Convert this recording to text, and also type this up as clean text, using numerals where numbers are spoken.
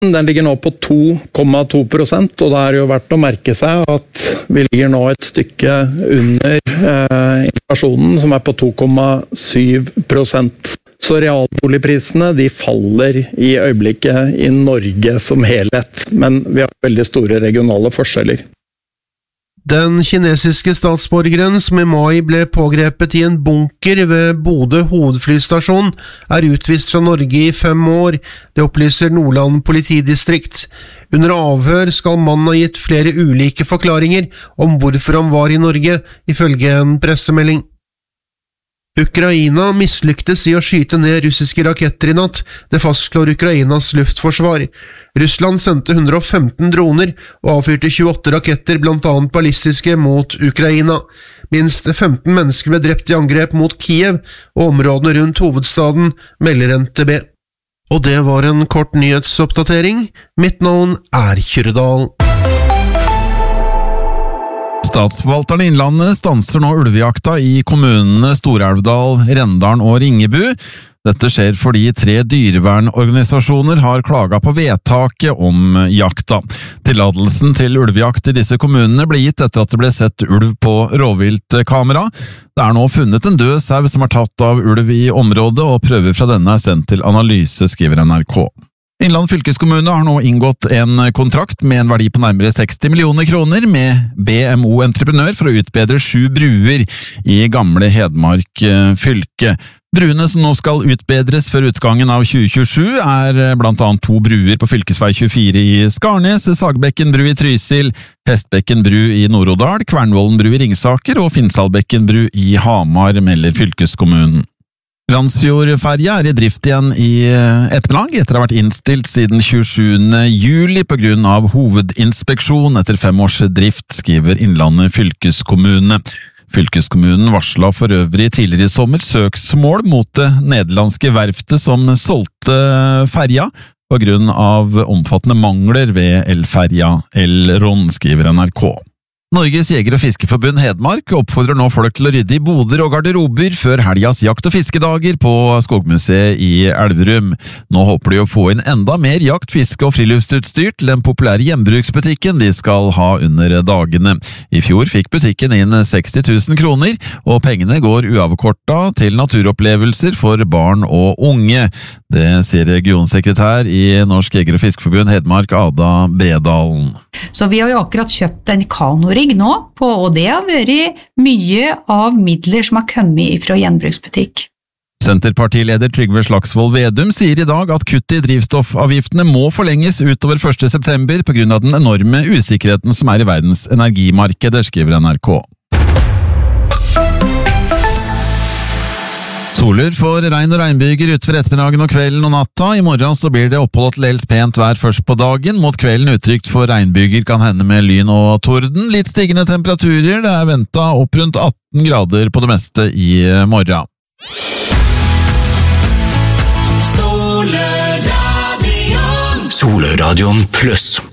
Den ligger nå på 2,2%, og det er jo verdt å merke seg at vi ligger nå et stykke under inflasjonen, som er på 2,7%. Så realboligprisene de faller i øyeblikket i Norge som helhet, men vi har veldig store regionale forskjeller. Den kinesiske statsborgeren som i mai ble pågrepet i en bunker ved Bodø hovedflystasjon, er utvist fra Norge i 5 år, det opplyser Nordland politidistrikt. Under avhør skal mannen ha gitt flere ulike forklaringer om hvorfor han var i Norge, ifølge en pressemelding. Ukraina mislyktes i å skyte ned russiske raketter i natt, det fastslår Ukrainas luftforsvar. Russland sendte 115 droner og avfyrte 28 raketter, blant annet ballistiske, mot Ukraina. Minst 15 mennesker ble drept i angrep mot Kiev og områdene rundt hovedstaden, melder NTB. Og det var en kort nyhetsoppdatering. Mitt navn er Kyrredal. Statsforvalteren i Innlandet stanser nå ulvejakta i kommunene Stor-Elvdal, Rendalen og Ringebu. Dette skjer fordi 3 dyrevernorganisasjoner har klaget på vedtaket om jakta. Tillatelsen til ulvejakt i disse kommunene ble gitt etter at det ble sett ulv på rovviltkamera. Det er nå funnet en død sau som er tatt av ulv i området, og prøver fra denne er sendt til analyse, skriver NRK. Innland fylkeskommune har nå inngått en kontrakt med en verdi på nærmere 60 millioner kroner med BMO Entreprenør for å utbedre 7 bruer i gamle Hedmark fylke. Bruene som nå skal utbedres før utgangen av 2027 er blant annet 2 bruer på fylkesvei 24 i Skarnes, Sagbekken bru i Trysil, Hestbekken bru i Nord-Odal, Kvernvollen bru i Ringsaker og Finnsaldbekken bru i Hamar, melder fylkeskommunen. Randsfjordferja er i drift igjen i ettermiddag, etter å ha vært innstilt siden 27. juli på grunn av hovedinspeksjon etter 5 års drift, skriver Innlandet fylkeskommune. Fylkeskommunen varslet for øvrig tidligere i sommer søksmål mot det nederlandske verftet som solgte ferja på grunn av omfattende mangler ved elferja Elron, skriver NRK. Norges Jeger- og Fiskeforbund Hedmark oppfordrer nå folk til å rydde i boder og garderober før helgas jakt- og fiskedager på Skogmuseet i Elverum. Nå håper de å få inn enda mer jakt-, fiske- og friluftsutstyr til den populære hjembruksbutikken de skal ha under dagene. I fjor fikk butikken inn 60 000 kroner, og pengene går uavkortet til naturopplevelser for barn og unge. Det sier regionsekretær i Norsk Jeger- og Fiskeforbund Hedmark, Ada Bredalen. Så vi har jo akkurat kjøpt en kanorigg nå, og det har vært mye av midler som har kommet fra gjenbruksbutikk. Senterpartileder Trygve Slagsvold Vedum sier i dag at kutt i drivstoffavgiftene må forlenges utover 1. september på grunn av den enorme usikkerheten som er i verdens energimarkeder, skriver NRK. Soler for regn og regnbyger utover ettermiddagen og kvelden og natta. I morgen så blir det oppholdt til dels pent vær først på dagen. Mot kvelden utrygt for regnbyger kan hende med lyn og torden. Litt stigende temperaturer. Det er ventet opp rundt 18 grader på det meste i morgen. Solradion Pluss.